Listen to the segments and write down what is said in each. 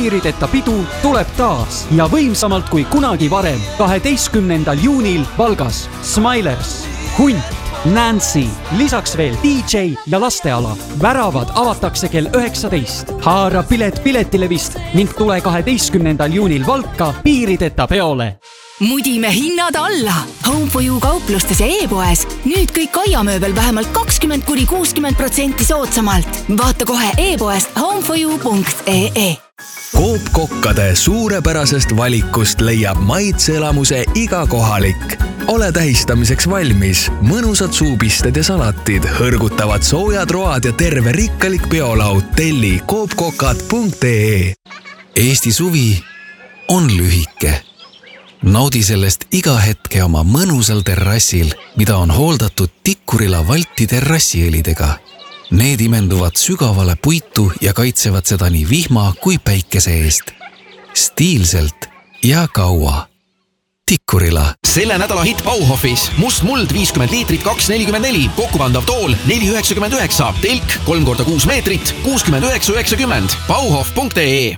piirideta pidu tuleb taas ja võimsamalt kui kunagi varem 12. juunil Valgas. Smilers, Hunt, Nancy, lisaks veel DJ ja lasteala. Väravad avatakse kell 19. Haara pilet Piletilevist ning tule 12. juunil Valka piirideta peole. Mudime hinnad alla. Home for You kauplustes ja e-poes. Nüüd kõik aiamööbel vähemalt 20–60% soodsamalt. Vaata kohe e-poest homeforyou.ee. Coop kokkade suurepärasest valikust leiab maitseelamuse iga kohalik. Ole tähistamiseks valmis. Mõnusad suupisted ja salatid, hõrgutavad soojad road ja terve rikkalik peolaud. Telli coopkokad.ee. Eesti suvi on lühike. Naudi sellest iga hetke oma mõnusal terrassil, mida on hooldatud Tikkurila Valti terrassielidega. Need imenduvad sügavale puitu ja kaitsevad seda nii vihma kui päikese eest. Stiilselt ja kaua. Tikkurila. Selle nädala hitt Bauhofis. Must muld 50 liitrit 2,44. Kokkupandav tool 4,99. Telk 3x6 meetrit 69,90. Bauhof.ee.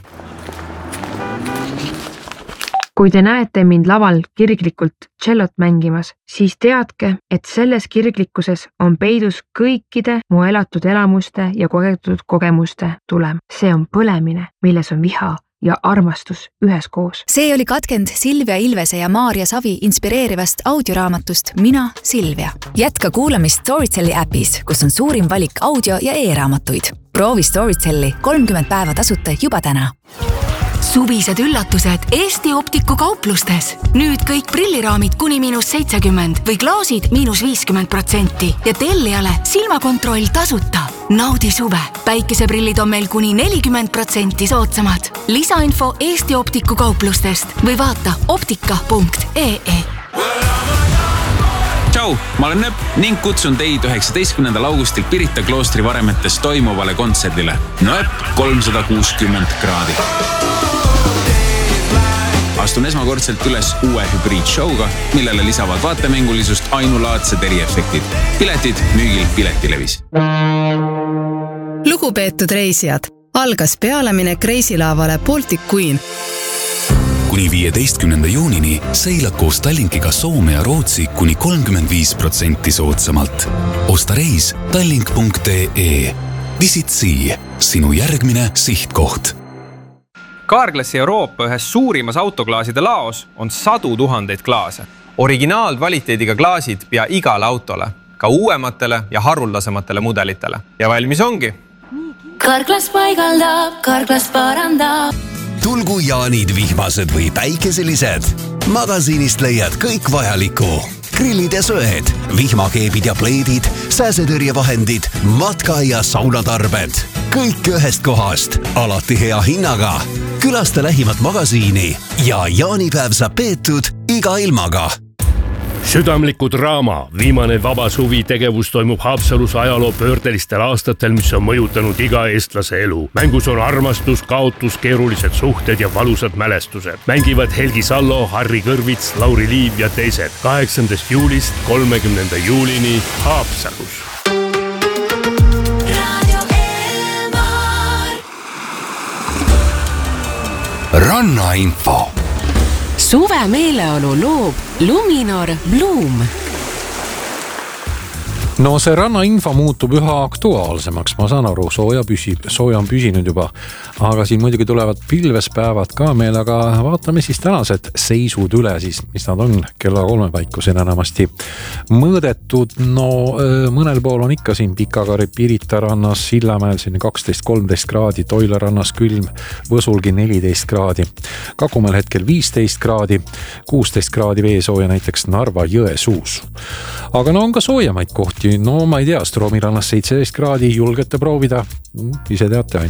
Kui te näete mind laval kirglikult tšellot mängimas, siis teadke, et selles kirglikkuses on peidus kõikide mu elatud elamuste ja kogetud kogemuste tulem. See on põlemine, milles on viha ja armastus üheskoos. See oli katkend Silvia Ilvese ja Maarja Savi inspireerivast audioraamatust Mina, Silvia. Jätka kuulamist Storytelli äpis, kus on suurim valik audio- ja e-raamatuid. Proovi Storytelli 30 päeva tasuta juba täna. Suvised üllatused Eesti Optiku kauplustes. Nüüd kõik prilliraamid kuni -70 või klaasid -50% ja tellijale silmakontroll tasuta. Naudi suve. Päikeseprillid on meil kuni 40% soodsamad. Lisainfo Eesti Optiku kauplustest või vaata optika.ee. Tšau, ma olen Nööp ning kutsun teid 19. augustil Pirita kloostri varemetes toimuvale kontserdile. Nööp 360 kraadi. Astun esmakordselt üles uue hübriidshowga, millele lisavad vaatemängulisust ainulaadsed eriefektid. Piletid müügil Piletilevis. Lugupeetud reisijad, algas pealeminek reisilaavale Baltic Queen. Kuni 15. juunini seila koos Tallinkiga Soome ja Rootsi kuni 35% soodsamalt. Osta reis tallink.ee. Visit Sea, sinu järgmine sihtkoht. Carglassi Euroopa ühes suurimas autoklaaside laos on 100 000 klaase. Originaalkvaliteediga klaasid pea igale autole, ka uuematele ja haruldasematele mudelitele. Ja valmis ongi. Carglass paigaldab, Carglass parandab. Tulgu jaanid vihmased või päikeselised. Magasiinist leiad kõik vajaliku. Grillid ja söed, vihmakeebid ja pleedid, sääsetõrjevahendid, matka- ja saunatarbed. Kõik ühest kohast, alati hea hinnaga. Külasta lähimat magasiini ja jaanipäev saab peetud iga ilmaga. Südamliku draama. Viimane vaba suvi tegevus toimub Haapsalus ajaloo pöördelistel aastatel, mis on mõjutanud iga eestlase elu. Mängus on armastus, kaotus, keerulised suhted ja valusad mälestused. Mängivad Helgi Sallo, Harri Kõrvits, Lauri Liiv ja teised. 8. juulist 30. juulini Haapsalus. Rannainfo. Suve meeleolu loob Luminor Bloom. No see rannainfo muutub üha aktuaalsemaks, ma saan aru, sooja on püsinud juba, aga siin muidugi tulevad pilvespäevad ka meil, aga vaatame siis tänased seisud üle siis, mis nad on kella 3 paikusena enamasti mõõdetud. No mõnel pool on ikka siin Pikakari, Pirita rannas, Sillamäel siin 12-13 kraadi, Toila rannas külm, Võsulgi 14 kraadi, Kakumäel hetkel 15 kraadi, 16 kraadi veesooja näiteks Narva Jõesuus. Aga no on ka soojamaid kohti. No ma ei tea, Stroomi rannas 17 kraadi, julgete proovida, ise teate ainult.